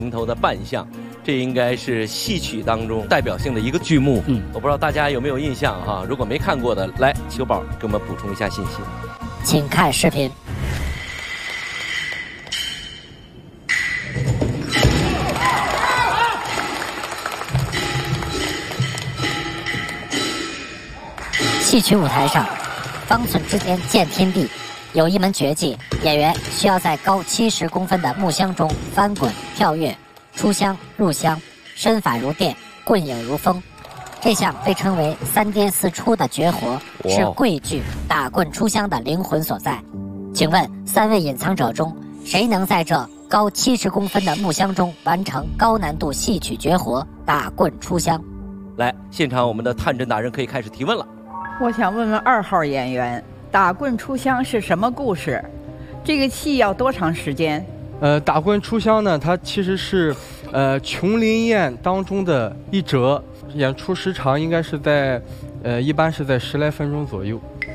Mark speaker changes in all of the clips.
Speaker 1: 名头的扮相，这应该是戏曲当中代表性的一个剧目。我不知道大家有没有印象哈？如果没看过的，来，秋宝给我们补充一下信息。
Speaker 2: 请看视频。戏曲舞台上，方寸之间见天地。有一门绝技，演员需要在高70公分的木箱中翻滚、跳跃、出箱、入箱，身法如电，棍影如风。这项被称为3颠4出的绝活，是桂剧打棍出箱的灵魂所在。请问3位隐藏者中，谁能在这高70公分的木箱中完成高难度戏曲绝活打棍出箱？
Speaker 1: 来，现场我们的探针达人可以开始提问了。
Speaker 3: 我想问问2号演员，打棍出箱是什么故事？这个戏要多长时间？
Speaker 4: 打棍出箱呢，它其实是琼林宴当中的一折，演出时长应该是在一般是在10来分钟左右。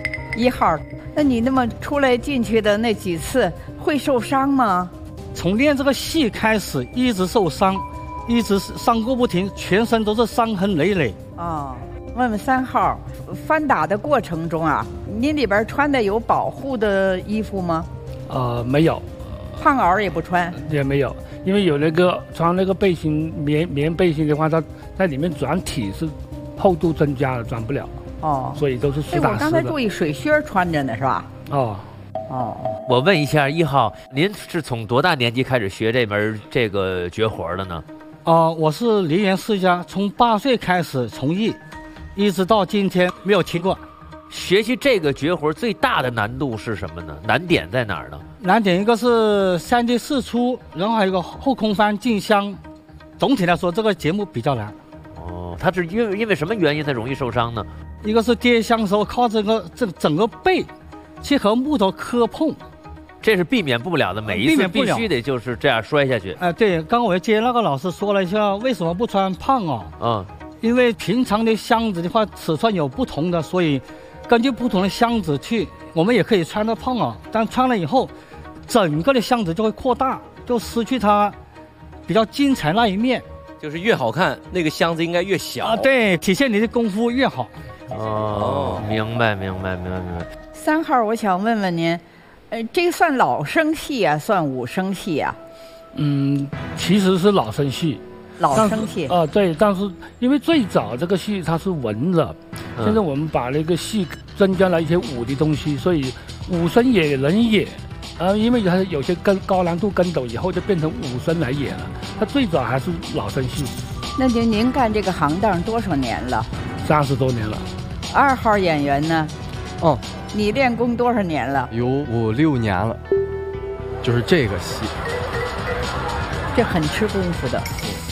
Speaker 3: 1号，那你那么出来进去的那几次会受伤吗？
Speaker 5: 从练这个戏开始一直受伤，一直伤个不停，全身都是伤痕累累。
Speaker 3: 问问3号，翻打的过程中啊，您里边穿的有保护的衣服吗？
Speaker 5: 没有。
Speaker 3: 胖袄也不穿？
Speaker 5: 也没有，因为有那个穿那个背心棉背心的话，它在里面转体是厚度增加了，转不了。所以都是实打实的。
Speaker 3: 我刚才注意水靴穿着呢，是吧？
Speaker 6: 我问一下1号，您是从多大年纪开始学这个绝活的呢？
Speaker 5: 我是梨园世家，从8岁开始从艺，一直到今天没有停过。
Speaker 6: 学习这个绝活最大的难度是什么呢？难点在哪儿呢？
Speaker 5: 难点一个是3颠4出，然后还有一个后空翻进箱。总体来说，这个节目比较难。
Speaker 6: 它是因为什么原因它容易受伤呢？
Speaker 5: 一个是跌箱的时候靠这整个背去和木头磕碰，
Speaker 6: 这是避免不了的，每一次必须得就是这样摔下去。
Speaker 5: 对，刚我接那个老师说了一下，为什么不穿胖袄？因为平常的箱子的话尺寸有不同的，所以根据不同的箱子去，我们也可以穿到胖袄，但穿了以后，整个的箱子就会扩大，就失去它比较精彩那一面。
Speaker 1: 就是越好看，那个箱子应该越小。
Speaker 5: 对，体现你的功夫越好。
Speaker 6: 明白。
Speaker 3: 3号，我想问问您，这个算老生戏啊，算武生戏啊？
Speaker 5: 其实是老生戏。
Speaker 3: 老生戏
Speaker 5: 对，但是因为最早这个戏它是文的，现在我们把那个戏增加了一些武的东西，所以武生也能演。因为它有些高难度跟斗以后就变成武生来演了，它最早还是老生戏。
Speaker 3: 那您干这个行当多少年了
Speaker 5: ？30多年了。
Speaker 3: 2号演员呢？你练功多少年了？
Speaker 4: 有5、6年了，就是这个戏。
Speaker 3: 这很吃功夫的。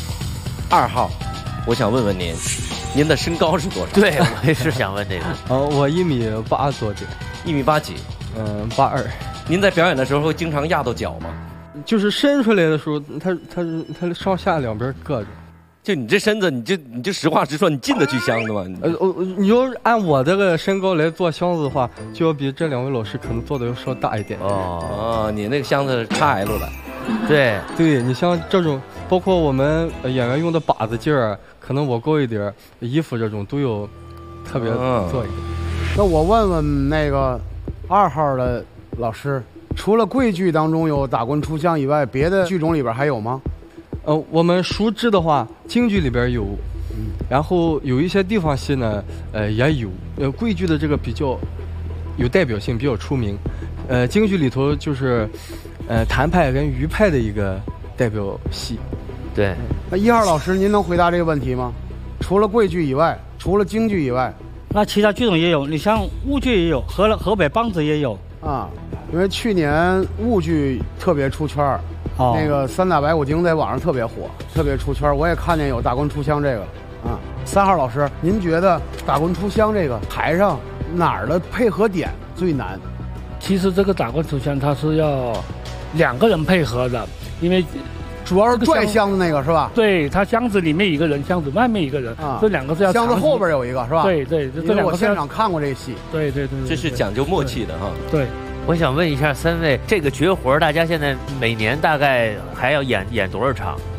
Speaker 1: 2号，我想问问您的身高是多少？
Speaker 6: 对，我也是想问这个。
Speaker 4: 我1.8米多点。
Speaker 1: 1.8米几
Speaker 4: ？82。
Speaker 1: 您在表演的时候会经常压到脚吗？
Speaker 4: 就是伸出来的时候，它上下两边硌着。
Speaker 1: 就你这身子，你就实话实说，你进得去箱子吗？
Speaker 4: 你要按我这个身高来做箱子的话，就要比这2位老师可能做的要稍大一点。
Speaker 1: 你那个箱子 XL 的。
Speaker 4: 对，你像这种，包括我们演员用的把子劲儿，可能我高一点，衣服这种都有特别做一点。
Speaker 7: 那我问问那个2号的老师，除了桂剧当中有打棍出箱以外，别的剧种里边还有吗？
Speaker 4: 我们熟知的话，京剧里边有，然后有一些地方戏呢，也有。桂剧的这个比较有代表性，比较出名。京剧里头就是谭派跟余派的一个代表戏。
Speaker 6: 对。
Speaker 7: 那1号老师，您能回答这个问题吗？除了桂剧以外，除了京剧以外，
Speaker 5: 那其他剧种也有，你像婺剧也有，河北梆子也有。
Speaker 7: 因为去年婺剧特别出圈那个3打白骨精在网上特别火，特别出圈，我也看见有打棍出箱这个了3号老师，您觉得打棍出箱这个台上哪儿的配合点最难？
Speaker 5: 其实这个打棍出箱它是要2个人配合的，因为
Speaker 7: 主要是拽箱子那个是吧？
Speaker 5: 对，它箱子里面一个人，箱子外面一个人，这2个是要
Speaker 7: 箱子后边有一个是吧？
Speaker 5: 对，这2个
Speaker 7: 我现场看过这戏。
Speaker 5: 对，
Speaker 1: 这是讲究默契的哈。
Speaker 5: 对。
Speaker 6: 我想问一下3位，这个绝活大家现在每年大概还要演多少场？